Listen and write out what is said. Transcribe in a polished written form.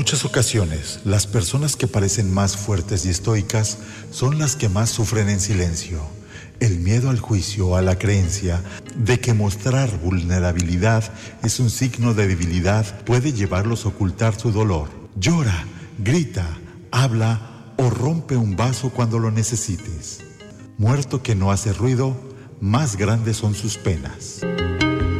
muchas ocasiones, las personas que parecen más fuertes y estoicas son las que más sufren en silencio. El miedo al juicio o a la creencia de que mostrar vulnerabilidad es un signo de debilidad puede llevarlos a ocultar su dolor. Llora, grita, habla o rompe un vaso cuando lo necesites. Muerto que no hace ruido, más grandes son sus penas.